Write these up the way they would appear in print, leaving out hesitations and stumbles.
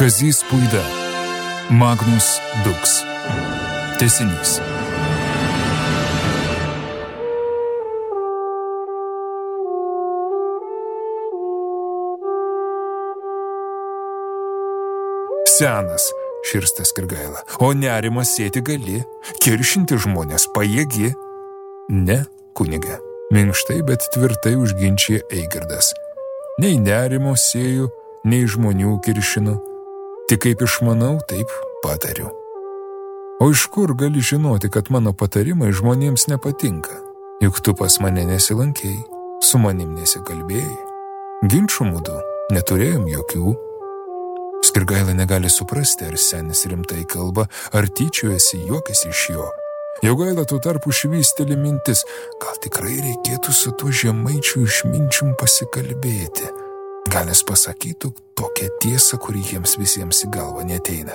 Kazys Puida. Magnus Dux. Tęsinys. Senas, širsta Skirgaila, o nerimas sėti gali, kiršinti žmonės pajėgi. Ne, kunige, minkštai, bet tvirtai užginčia Eigirdas. Nei nerimo sėju, nei žmonių kiršinu, tik kaip išmanau, taip patariu. O iš kur gali žinoti, kad mano patarimai žmonėms nepatinka? Juk tu pas mane nesilankėjai, su manim nesikalbėjai. Ginčų mūdų neturėjom jokių. Skirgaila negali suprasti, ar senis rimtai kalba, ar tyčiojasi juokis iš jo. Jogaila tuo tarpu švysteli mintis, gal tikrai reikėtų su tuo žemaičiu išminčium pasikalbėti. Gal jis pasakytų tokią tiesą, kuri jiems visiems į galvą neteina.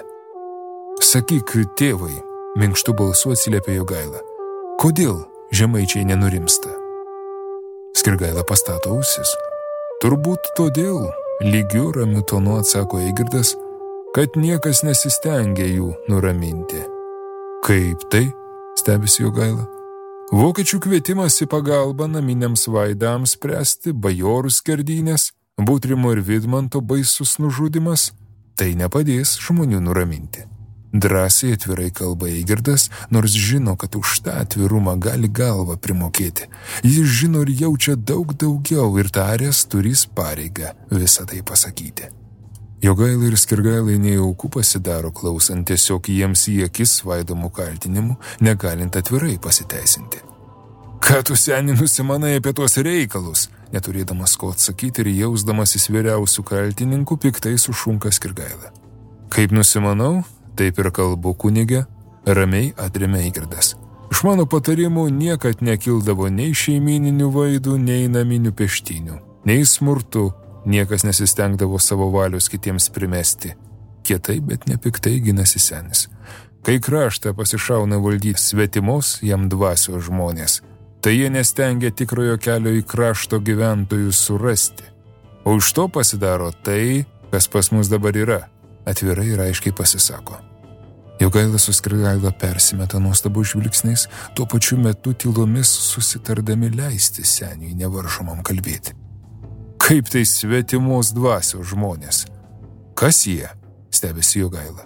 Sakyk, tėvai, minkštu balsu atsiliepė Jogaila, kodėl žemaičiai nenurimsta? Skirgaila pastato ausis. Turbūt todėl, lygiu ramiu tonu atsako Eigirdas, kad niekas nesistengia jų nuraminti. Kaip tai? Stebisi Jogaila. Vokiečių kvietimas į pagalbą naminiams vaidams spręsti, bajorų skerdynės, Butrimo ir Vidmanto baisus nužudymas, tai nepadės žmonių nuraminti. Drąsiai atvirai kalba Eigirdas, nors žino, kad už tą atvirumą gali galvą primokėti. Jis žino ir jaučia daug daugiau ir tarės turės pareigą visą tai pasakyti. Jogailai ir Skirgailai nejaukų pasidaro klausant tiesiog jiems į akis svaidomų kaltinimų, negalint atvirai pasiteisinti. Ką tu, seni, nusimanai apie tuos reikalus? Neturėdamas ko atsakyti ir jausdamasis vyriausių kaltininkų, piktai sušunka Skirgaila. Kaip nusimanau, taip ir kalbu, kunige, ramiai atrėmė Eigirdas. Iš mano patarimų niekad nekildavo nei šeimininių vaidų, nei naminių peštynių, nei smurtų, niekas nesistengdavo savo valios kitiems primesti. Kietai, bet nepiktai ginasi senis. Kai kraštą pasišauna valdyti svetimos jam dvasios žmonės, tai jie nestengia tikrojo kelio į krašto gyventojus surasti. O iš to pasidaro tai, kas pas mus dabar yra, atvirai ir aiškiai pasisako. Jogaila su Skirgaila persimeta nuostabų žvilgsniais, tuo pačiu metu tylomis susitardami leisti seniui nevaržomam kalbėti. Kaip tai svetimos dvasios žmonės? Kas jie? Stebisi Jogaila.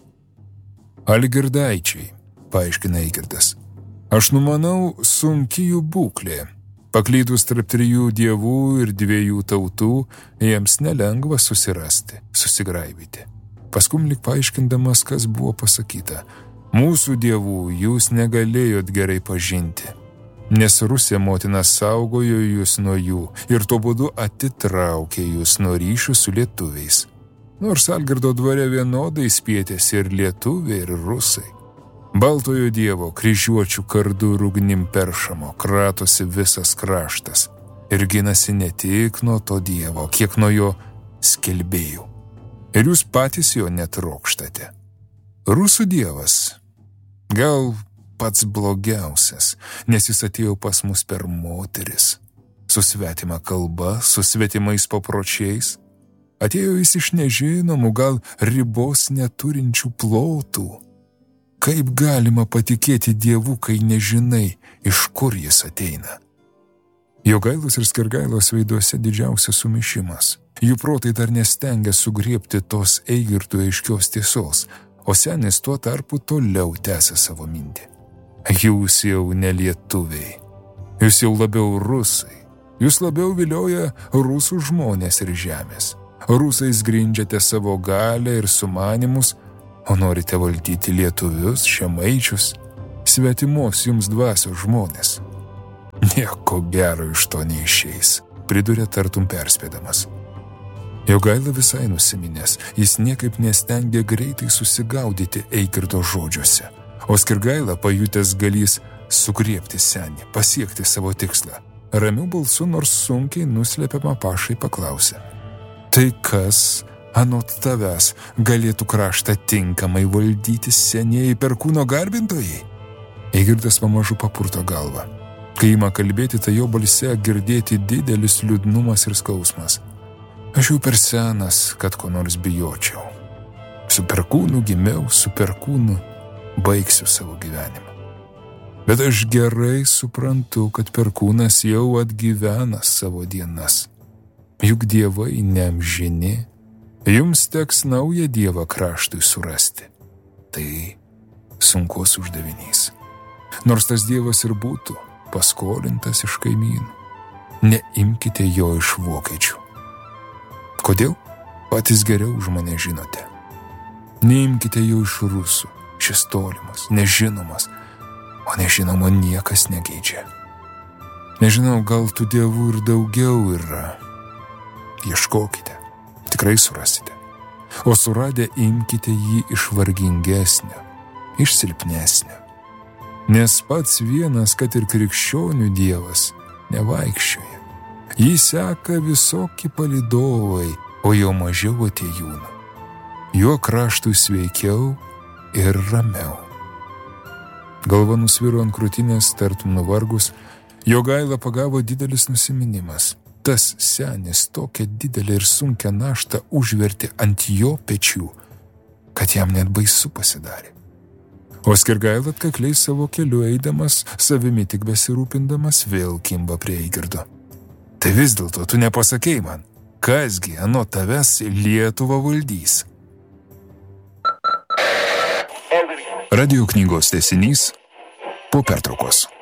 Algirdaičiai, paaiškina Eigirdas. Aš numanau, sunki jų būklė. Paklydus tarp 3 dievų ir 2 tautų, jiems nelengva susirasti, susigraibyti. Paskum lyg paaiškindamas, kas buvo pasakyta. Mūsų dievų jūs negalėjot gerai pažinti, nes Rusija motina saugojo jūs nuo jų ir tuo būdu atitraukė jūs nuo ryšių su lietuviais. Nors Algirdo dvare vienodai spietėsi ir lietuviai, ir rusai. Baltojo dievo kryžiuočių kardu ir ugnim peršamo kratosi visas kraštas ir ginasi ne tik nuo to dievo, kiek nuo jo skelbėjų. Ir jūs patys jo netrokštate. Rusų dievas gal pats blogiausias, nes jis atėjo pas mus per moteris, su svetima kalba, su svetimais papročiais. Atėjo jis iš nežinomų, gal ribos neturinčių plotų. Kaip galima patikėti dievu, kai nežinai, iš kur jis ateina? Jogailos ir Skirgailos veiduose didžiausias sumišimas. Jų protai dar nestengia sugriebti tos Eigirdo aiškios tiesos, o senis tuo tarpu toliau tęsia savo mintį. Jūs jau ne lietuviai, jūs jau labiau rusai, jūs labiau vilioja rusų žmonės ir žemės. Rusais grindžiate savo galią ir sumanimus, o norite valdyti lietuvius, žemaičius, svetimos jums dvasios žmonės. Nieko gero iš to neišeis, pridūrė tartum perspėdamas. Jogaila visai nusiminęs, jis niekaip nestengia greitai susigaudyti Eigirdo žodžiuose, o Skirgaila pajutęs galys sugriebti senį, pasiekti savo tikslą. Ramiu balsu, nors sunkiai nuslepiamą pašai paklausė. Tai kas, anot tavęs, galėtų kraštą tinkamai valdyti senieji perkūno garbintojai? Eigirdas pamažu papurto galvą. Kai ima kalbėti, tai jo balse girdėti didelis liūdnumas ir skausmas. Aš jau per senas, kad ko nors bijočiau. Su perkūnu gimiau, su perkūnu baigsiu savo gyvenimą. Bet aš gerai suprantu, kad perkūnas jau atgyvena savo dienas. Juk dievai neamžini, jums teks naują dievą kraštui surasti. Tai sunkus uždavinys. Nors tas dievas ir būtų paskolintas iš kaimynų, neimkite jo iš vokiečių. Kodėl? Patys geriau už mane žinote. Neimkite jo iš rusų, šis tolimas, nežinomas, o nežinomo niekas negeidžia. Nežinau, gal tų dievų ir daugiau yra. Ieškokite, tikrai surasite. O suradę imkite jį iš vargingesnio, iš silpnesnio. Nes pats vienas, kad ir krikščionių dievas, nevaikščioja. Jį seka visokie palydovai, o jo mažiau atėjūnų. Jo kraštui sveikiau ir ramiau. Galva nusviro ant krūtinės, tartum nuvargus, Jogailą pagavo didelis nusiminimas. Tas senis tokią didelę ir sunkią naštą užvertė ant jo pečių, kad jam net baisu pasidarė. O Skirgaila atkakliai savo keliu eidamas, savimi tik besirūpindamas, vėl kimba prie Eigirdo. Tai vis dėlto tu nepasakei man, kasgi anot tavęs Lietuvą valdys? Radio knygos tęsinys po pertraukos.